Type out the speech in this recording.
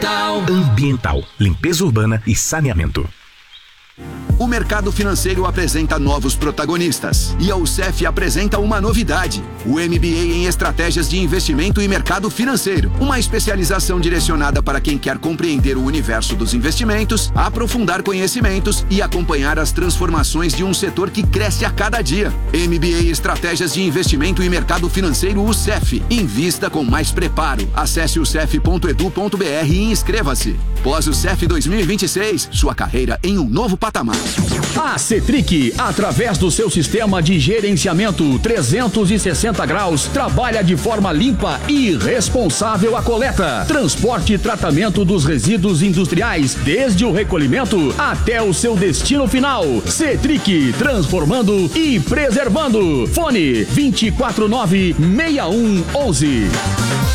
Ambiental, limpeza urbana e saneamento. O mercado financeiro apresenta novos protagonistas e a UCEF apresenta uma novidade: o MBA em Estratégias de Investimento e Mercado Financeiro. Uma especialização direcionada para quem quer compreender o universo dos investimentos, aprofundar conhecimentos e acompanhar as transformações de um setor que cresce a cada dia. MBA Estratégias de Investimento e Mercado Financeiro UCEF. Invista com mais preparo. Acesse ucef.edu.br e inscreva-se. Pós-UCEF 2026, sua carreira em um novo patamar. A Cetric, através do seu sistema de gerenciamento 360 graus, trabalha de forma limpa e responsável a coleta, transporte e tratamento dos resíduos industriais, desde o recolhimento até o seu destino final. Cetric, transformando e preservando. Fone 249-6111.